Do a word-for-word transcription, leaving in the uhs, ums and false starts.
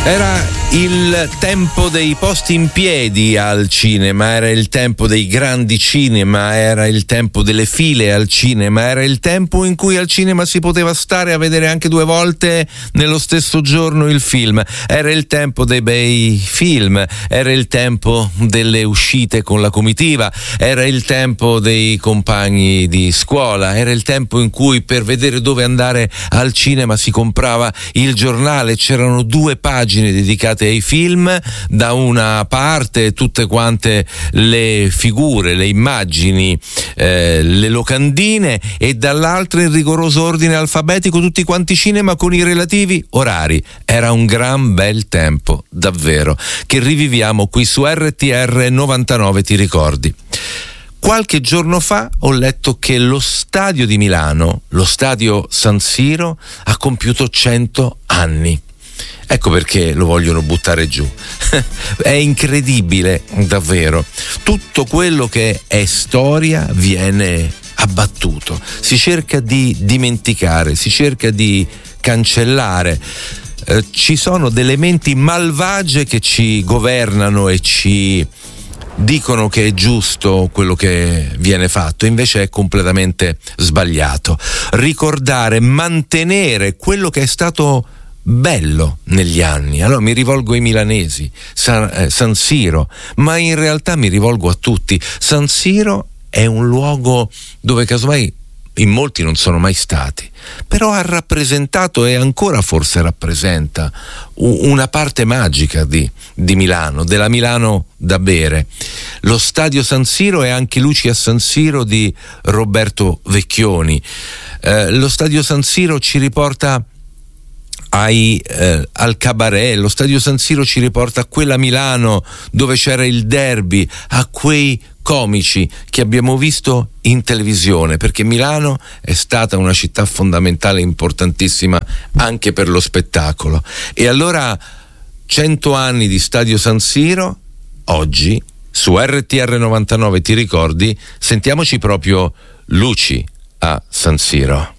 Era il tempo dei posti in piedi al cinema, era il tempo dei grandi cinema, era il tempo delle file al cinema, era il tempo in cui al cinema si poteva stare a vedere anche due volte nello stesso giorno il film, era il tempo dei bei film, era il tempo delle uscite con la comitiva, era il tempo dei compagni di scuola, era il tempo in cui per vedere dove andare al cinema si comprava il giornale, c'erano due pagine dedicate ai film, da una parte tutte quante le figure, le immagini, eh, le locandine, e dall'altra in rigoroso ordine alfabetico tutti quanti i cinema con i relativi orari. Era un gran bel tempo, davvero, che riviviamo qui su R T R novantanove, ti ricordi? Qualche giorno fa ho letto che lo stadio di Milano, lo stadio San Siro, ha compiuto cento anni. Ecco perché lo vogliono buttare giù. È incredibile, davvero. Tutto quello che è storia viene abbattuto. Si cerca di dimenticare, si cerca di cancellare. Eh, ci sono delle menti malvagie che ci governano e ci dicono che è giusto quello che viene fatto, invece è completamente sbagliato. Ricordare, mantenere quello che è stato bello negli anni. Allora mi rivolgo ai milanesi, San, eh, San Siro, ma in realtà mi rivolgo a tutti. San Siro è un luogo dove casomai in molti non sono mai stati, però ha rappresentato e ancora forse rappresenta una parte magica di, di Milano, della Milano da bere. Lo stadio San Siro è anche Luci a San Siro di Roberto Vecchioni. Eh, lo stadio San Siro ci riporta Ai, eh, al cabaret, lo stadio San Siro ci riporta a quella Milano dove c'era il derby, a quei comici che abbiamo visto in televisione, perché Milano è stata una città fondamentale, importantissima anche per lo spettacolo. E allora cento anni di stadio San Siro, oggi su R T R novantanove, ti ricordi? Sentiamoci proprio Luci a San Siro.